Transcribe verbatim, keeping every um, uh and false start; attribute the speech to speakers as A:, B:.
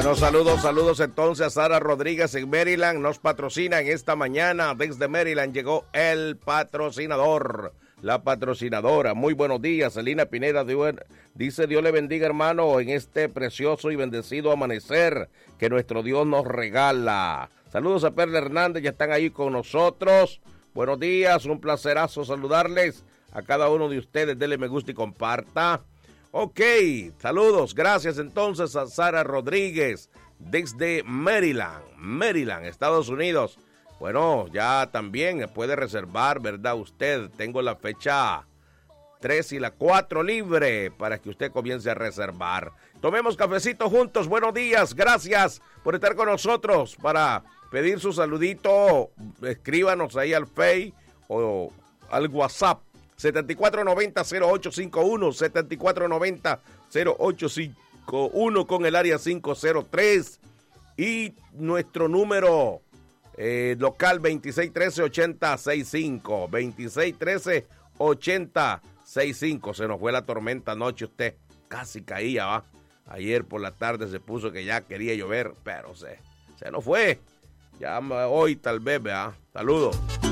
A: Bueno, saludos, saludos entonces a Sara Rodríguez en Maryland. Nos patrocina en esta mañana. Desde Maryland llegó el patrocinador, la patrocinadora. Muy buenos días, Celina Pineda. Dice: Dios le bendiga, hermano, en este precioso y bendecido amanecer que nuestro Dios nos regala. Saludos a Perla Hernández, ya están ahí con nosotros. Buenos días, un placerazo saludarles a cada uno de ustedes. Dele me gusta y comparta. Ok, saludos, gracias entonces a Sara Rodríguez desde Maryland, Maryland, Estados Unidos. Bueno, ya también puede reservar, ¿verdad? Usted, tengo la fecha tres y la cuatro libre para que usted comience a reservar. Tomemos cafecito juntos, buenos días, gracias por estar con nosotros. Para pedir su saludito, escríbanos ahí al Face o al WhatsApp. setenta y cuatro noventa cero ocho cincuenta y uno, setenta y cuatro noventa cero ocho cincuenta y uno con el área cinco cero tres y nuestro número eh, local veintiséis trece ochenta sesenta y cinco, veintiséis trece ochenta sesenta y cinco. Se nos fue la tormenta anoche, usted casi caía, ¿va? Ayer por la tarde se puso que ya quería llover, pero se, se nos fue. Ya hoy tal vez, ¿verdad? Saludos.